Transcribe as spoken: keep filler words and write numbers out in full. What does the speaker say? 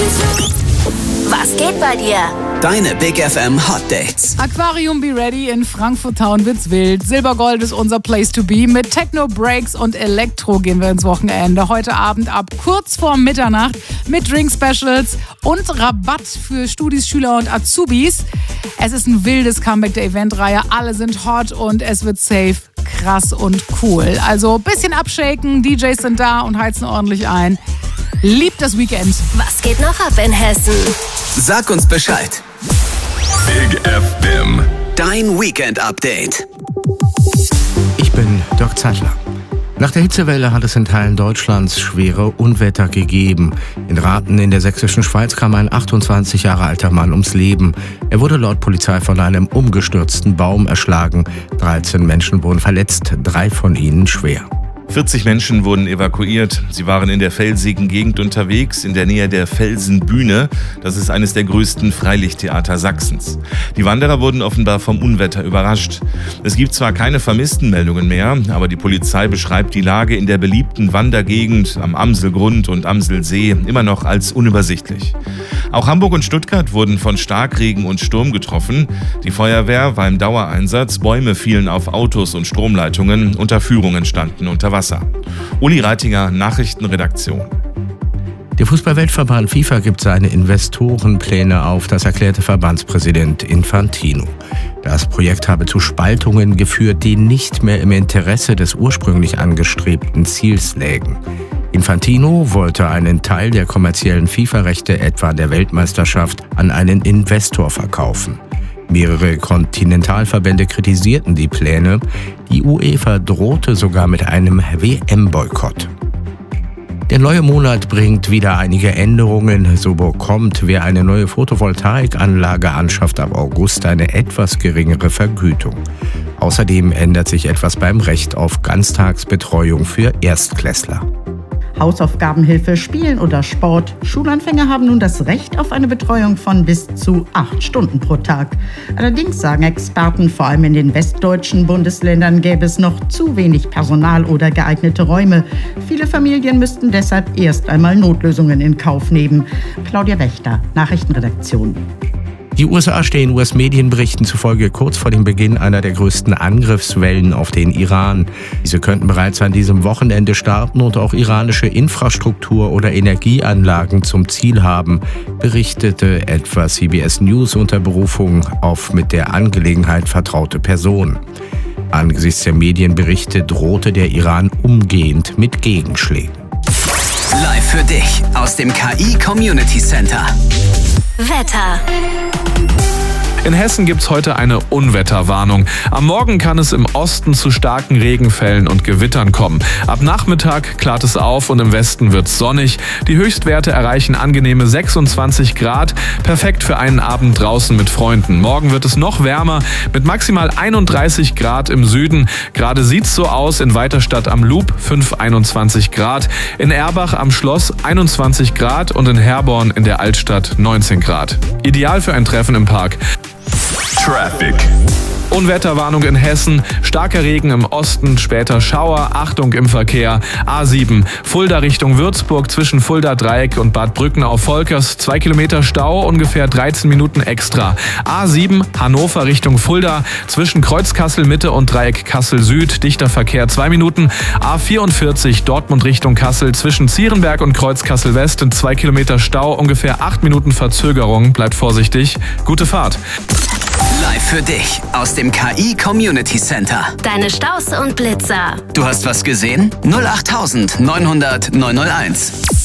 Was geht bei dir? Deine Big F M Hot Dates. Aquarium Be Ready in Frankfurt Town wird's wild. Silbergold ist unser Place to be. Mit Techno, Breaks und Elektro gehen wir ins Wochenende. Heute Abend ab kurz vor Mitternacht mit Drink Specials und Rabatt für Studis, Schüler und Azubis. Es ist ein wildes Comeback der Eventreihe. Alle sind hot und es wird safe, krass und cool. Also ein bisschen abshaken, D Js sind da und heizen ordentlich ein. Liebt das Weekend. Was geht noch ab in Hessen? Sag uns Bescheid. Big F M. Dein Weekend-Update. Ich bin Dirk Zeitler. Nach der Hitzewelle hat es in Teilen Deutschlands schwere Unwetter gegeben. In Rathen in der sächsischen Schweiz kam ein achtundzwanzig Jahre alter Mann ums Leben. Er wurde laut Polizei von einem umgestürzten Baum erschlagen. dreizehn Menschen wurden verletzt, drei von ihnen schwer. vierzig Menschen wurden evakuiert. Sie waren in der felsigen Gegend unterwegs, in der Nähe der Felsenbühne. Das ist eines der größten Freilichttheater Sachsens. Die Wanderer wurden offenbar vom Unwetter überrascht. Es gibt zwar keine Vermisstenmeldungen mehr, aber die Polizei beschreibt die Lage in der beliebten Wandergegend am Amselgrund und Amselsee immer noch als unübersichtlich. Auch Hamburg und Stuttgart wurden von Starkregen und Sturm getroffen. Die Feuerwehr war im Dauereinsatz, Bäume fielen auf Autos und Stromleitungen, Unterführungen standen unter Wasser. Uli Reitinger, Nachrichtenredaktion. Der Fußballweltverband FIFA gibt seine Investorenpläne auf, das erklärte Verbandspräsident Infantino. Das Projekt habe zu Spaltungen geführt, die nicht mehr im Interesse des ursprünglich angestrebten Ziels lägen. Infantino wollte einen Teil der kommerziellen FIFA-Rechte, etwa der Weltmeisterschaft, an einen Investor verkaufen. Mehrere Kontinentalverbände kritisierten die Pläne. Die UEFA drohte sogar mit einem W M-Boykott. Der neue Monat bringt wieder einige Änderungen. So bekommt, wer eine neue Photovoltaikanlage anschafft, ab August eine etwas geringere Vergütung. Außerdem ändert sich etwas beim Recht auf Ganztagsbetreuung für Erstklässler. Hausaufgabenhilfe, Spielen oder Sport. Schulanfänger haben nun das Recht auf eine Betreuung von bis zu acht Stunden pro Tag. Allerdings sagen Experten, vor allem in den westdeutschen Bundesländern gäbe es noch zu wenig Personal oder geeignete Räume. Viele Familien müssten deshalb erst einmal Notlösungen in Kauf nehmen. Claudia Wächter, Nachrichtenredaktion. Die U S A stehen U S-Medienberichten zufolge kurz vor dem Beginn einer der größten Angriffswellen auf den Iran. Diese könnten bereits an diesem Wochenende starten und auch iranische Infrastruktur oder Energieanlagen zum Ziel haben, berichtete etwa C B S News unter Berufung auf mit der Angelegenheit vertraute Personen. Angesichts der Medienberichte drohte der Iran umgehend mit Gegenschlägen. Live für dich aus dem K I Community Center. Wetter. In Hessen gibt's heute eine Unwetterwarnung. Am Morgen kann es im Osten zu starken Regenfällen und Gewittern kommen. Ab Nachmittag klart es auf und im Westen wird's sonnig. Die Höchstwerte erreichen angenehme sechsundzwanzig Grad. Perfekt für einen Abend draußen mit Freunden. Morgen wird es noch wärmer mit maximal einunddreißig Grad im Süden. Gerade sieht's so aus in Weiterstadt am Loop, fünf einundzwanzig Grad. In Erbach am Schloss einundzwanzig Grad und in Herborn in der Altstadt neunzehn Grad. Ideal für ein Treffen im Park. Traffic. Unwetterwarnung in Hessen, starker Regen im Osten, später Schauer, Achtung im Verkehr. A sieben, Fulda Richtung Würzburg zwischen Fulda Dreieck und Bad Brücken auf Volkers, zwei Kilometer Stau, ungefähr dreizehn Minuten extra. A sieben, Hannover Richtung Fulda zwischen Kreuzkassel Mitte und Dreieck Kassel Süd, dichter Verkehr zwei Minuten. A vierundvierzig, Dortmund Richtung Kassel zwischen Zierenberg und Kreuzkassel West, zwei Kilometer Stau, ungefähr acht Minuten Verzögerung, bleibt vorsichtig. Gute Fahrt. Live für dich aus dem K I Community Center. Deine Staus und Blitzer. Du hast was gesehen? null acht neunhundert neunhunderteins.